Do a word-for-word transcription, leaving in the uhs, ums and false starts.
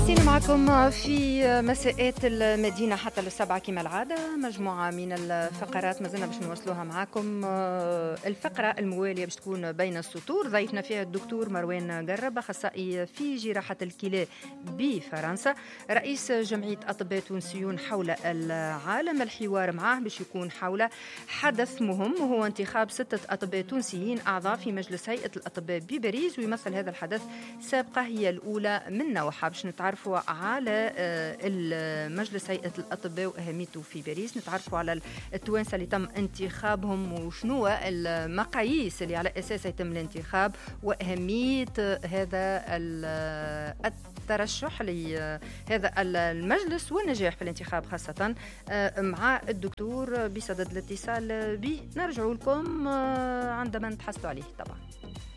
مستمرين معكم في مساءات المدينة حتى للسبعة كما العادة، مجموعة من الفقرات ما زلنا باش نوصلوها معكم. الفقرة الموالية باش تكون بين السطور، ضيفنا فيها الدكتور مروان قرب، أخصائي في جراحة الكلى بفرنسا، رئيس جمعية أطباء تونسيون حول العالم. الحوار معه باش يكون حول حدث مهم وهو انتخاب ستة أطباء تونسيين أعضاء في مجلس هيئة الأطباء بباريس، ويمثل هذا الحدث سابقة هي الأولى من نوعها. باش نتعرفوا على المجلس هيئة الأطباء وأهميته في باريس، نتعرفوا على التوانسة اللي تم انتخابهم وشنو المقاييس اللي على أساسها يتم الانتخاب، وأهمية هذا الترشح لهذا المجلس والنجاح في الانتخاب، خاصة مع الدكتور بصدد الاتصال به. نرجع لكم عندما نتحصلوا عليه طبعا.